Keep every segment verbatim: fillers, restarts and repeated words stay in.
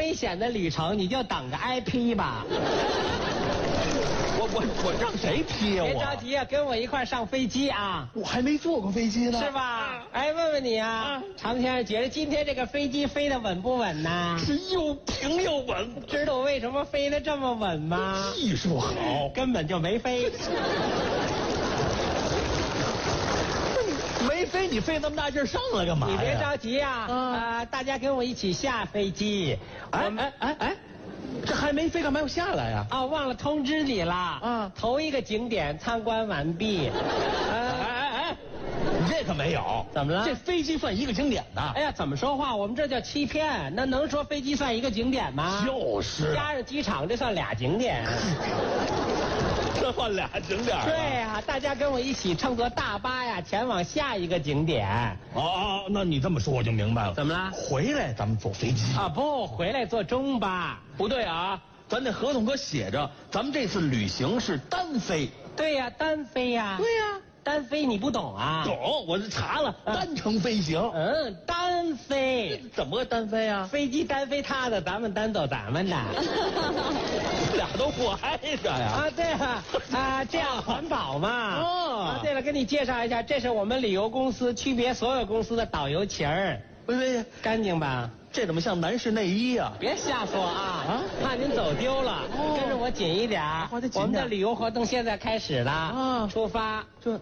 危险的旅程，你就等着挨批吧。 我我我让谁批呀？ 别我着急啊，跟我一块上飞机啊。 我还没坐过飞机呢， 是吧？哎，问问你啊， 啊常先生觉得今天这个飞机飞得稳不稳呢？ 是又平又稳， 知道我为什么飞得这么稳吗？ 技术好， 根本就没飞。 没飞你费那么大劲儿上来干嘛呀？ 你别着急啊， 啊啊，大家跟我一起下飞机。 哎我们哎哎哎，这还没飞干嘛要下来呀？ 啊，忘了通知你了。 啊头一个景点参观完毕。 哎啊， 哎哎，你这可没有， 怎么了这飞机算一个景点呢？ 哎呀，怎么说话？我们这叫欺骗。那能说飞机算一个景点吗？ 就是啊， 加上机场，这算俩景点。 这算俩景点啊。 对呀、大家跟我一起乘坐大巴呀，前往下一个景点。 哦哦，那你这么说我就明白了。 怎么了？ 回来咱们坐飞机啊，不，回来坐中巴。 不对啊，咱那合同可写着，咱们这次旅行是单飞。 对呀、单飞呀、 对呀、 单飞你不懂啊？ 懂，我这查了， 啊单程飞行。 嗯，单飞， 怎么个单飞啊？ 飞机单飞他的，咱们单走咱们的。 俩都不挨着呀。 啊，对啊，啊，这样环保嘛。 哦啊，对了，给你介绍一下，这是我们旅游公司区别所有公司的导游旗儿， 喂喂， 干净吧？ 这怎么像男士内衣啊？ 别瞎说啊！ 啊怕您走丢了， 哦跟着我紧一点儿。 好得紧点我们的旅游活动现在开始了， 啊出发。 这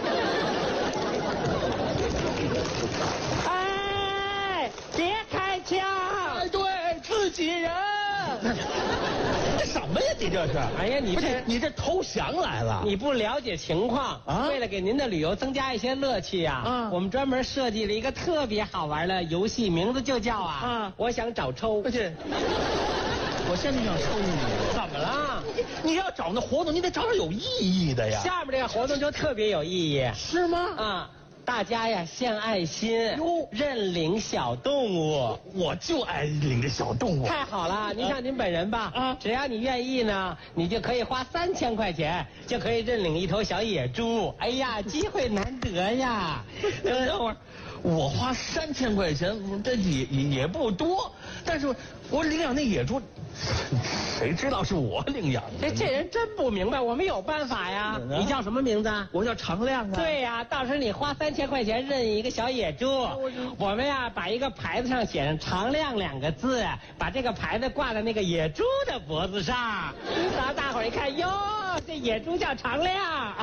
哎，别开枪！ 哎，对，自己人。这什么呀？你这是？ 哎呀，你不是这你这投降来了？ 你不了解情况啊为了给您的旅游增加一些乐趣呀、 啊我们专门设计了一个特别好玩的游戏，名字就叫啊， 啊我想找抽。 不是，我现在想抽你。 怎么了？ 你要找那活动，你得找点有意义的呀。 下面这个活动就特别有意义是吗？ 啊！大家呀，献爱心哟， 认领小动物。 我就爱领着小动物。 太好了！您像您本人吧， 啊只要你愿意呢，你就可以花三千块钱，就可以认领一头小野猪。哎呀，机会难得呀！ 等等会儿，我花三千块钱，这也也也不多，但是我领养那野猪，谁知道是我领养的？ 这这人真不明白，我们有办法呀。 嗯你叫什么名字？ 我叫常亮啊。 对呀，到时候你花三千块钱认一个小野猪，我们呀把一个牌子上写上“常亮”两个字，把这个牌子挂在那个野猪的脖子上，然后大伙儿一看，哟，这野猪叫常亮，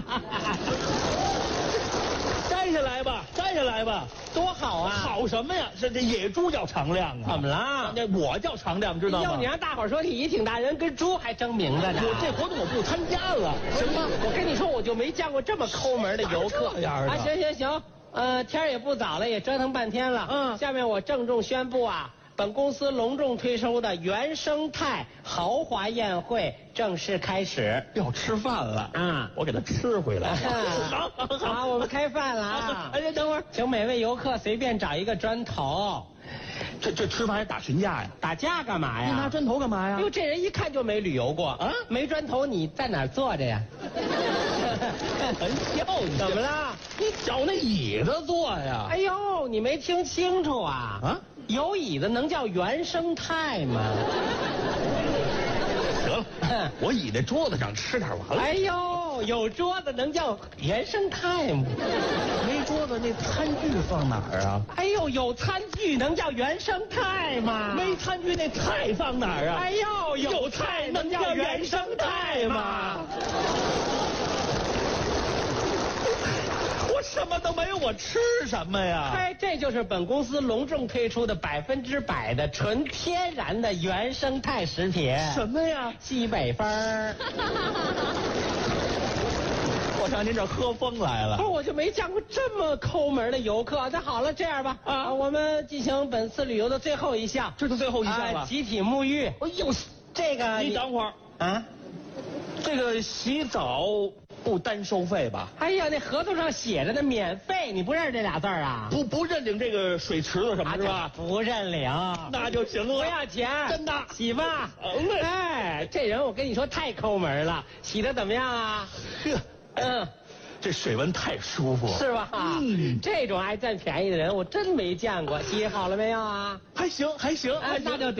摘下来吧，摘下来吧。 多好啊！ 好什么呀？是这野猪叫常亮啊？ 怎么了？ 那我叫常亮，知道吗？ 哟，你让大伙儿说你挺大人，跟猪还争名字呢。 我这活动我不参加了。 什么？我跟你说，我就没见过这么抠门的游客。 这样的啊，行行行，呃，天儿也不早了，也折腾半天了。 嗯下面我郑重宣布啊，本公司隆重推出的原生态豪华宴会正式开始。 要吃饭了啊我给它吃回来。 好，好，我们开饭了啊！ 哎呀，等会儿， 请每位游客随便找一个砖头， 这这吃饭还打群架呀？ 打架干嘛呀？ 你拿砖头干嘛呀哟，？这人一看就没旅游过啊没砖头，你在哪儿坐着呀？ 玩笑，你怎么？了？ 你找那椅子坐呀？ 哎呦，你没听清楚啊？ 啊， 有椅子能叫原生态吗？ 得了，我倚在桌子上吃点完了。 哎呦，有桌子能叫原生态吗？ 没桌子，那餐具放哪儿啊？ 哎呦，有餐具能叫原生态吗？ 没餐具，那菜放哪儿啊？ 哎呦， 有菜能叫原生态吗？我什么都没有，我吃什么呀？ 哎，这就是本公司隆重推出的百分之百的纯天然的原生态食品。 什么呀？ 西北风儿。 我上您这儿喝风来了不是，。我就没见过这么抠门的游客。那好了，这样吧， 啊我们进行本次旅游的最后一项， 这是最后一项了啊集体沐浴。 哎呦， 这个你等会儿， 啊！ 这个洗澡不单收费吧？ 哎呀，那合同上写着的免费，你不认识这俩字儿啊？ 不不认领这个水池子什么啊是吧？ 不认领， 那就行了。 不要钱， 真的洗吧。 嗯嘞哎，这人我跟你说太抠门了，洗的怎么样啊？ 呵， 嗯。 这水温太舒服， 是吧？ 嗯， 这种爱占便宜的人我真没见过。洗好了没有啊？ 还行还行， 哎， 还行那就。